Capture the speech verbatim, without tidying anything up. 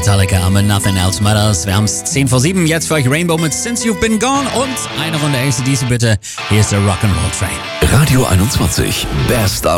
Metallica mit Nothing Else Matters. Wir haben es zehn vor sieben, jetzt für euch Rainbow mit Since You've Been Gone und eine Runde A C D C bitte. Hier ist der Rock'n'Roll Train. Radio einundzwanzig, Best